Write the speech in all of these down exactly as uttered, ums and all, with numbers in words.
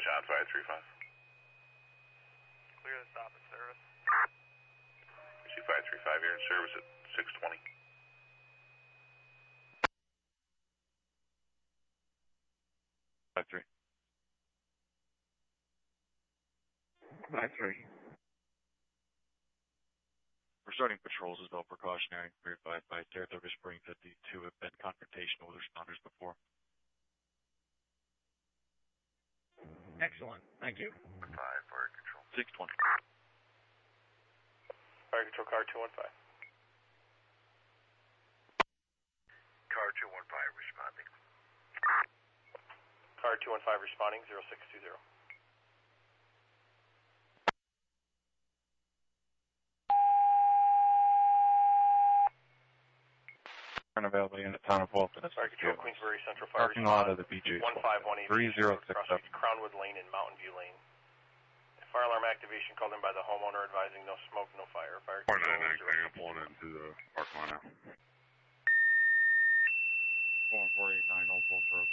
Dispatch on five three five. Clear the stop and service. See five three five here in service at six twenty. five three. five three. We're starting patrols as well, precautionary. We're advised by Saratoga Spring fifty-two have been confrontational with responders before. Excellent. Thank you. five, Fire Control. six twenty. Fire Control, car two one five. Car two one five responding. Car two one five responding, zero six two zero. Available in the town of Walton. Fire Control, Queensbury Central Fire Parking lot of the B J. one five one eight three zero six seven. Crownwood Lane and Mountain View Lane. Fire alarm activation called in by the homeowner advising no smoke, no fire. Fire four Control, nine nine, zero I'm pulling into the parking lot now. four four eight nine Old Post Road.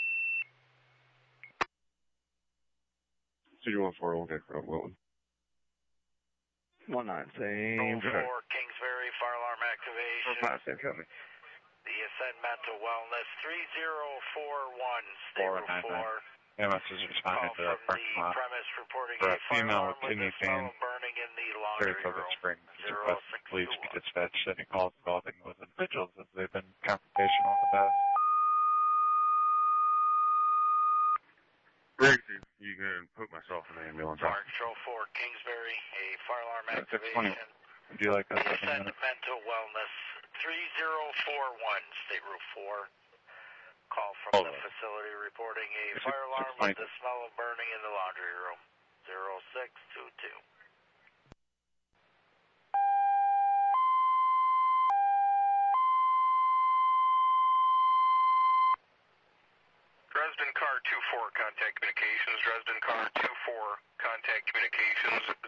City one four, okay, from Wilton. one nine, same. four, Kingsbury, fire alarm activation. five, same company. The Ascend Mental Wellness, three zero four one, stay route four. M S is responding to that parking lot premise reporting for a a female with fire kidney alarm pain. with a smell of burning in the laundry Saratoga room. Springs zero request six police two be one. dispatched any calls involving those individuals as they've been confrontational in the past. Gracie, you can put myself in the ambulance. Fire Control four, Kingsbury, a fire alarm Uh, six twenty. activation. Would you like that The second Ascend minute? Mental Wellness, three zero four one, State Route four. Call from Hold the on. facility reporting a Six- fire alarm six with the smell of burning in the laundry room. zero six two two. Dresden car two four, contact communications. Dresden car two four, contact communications.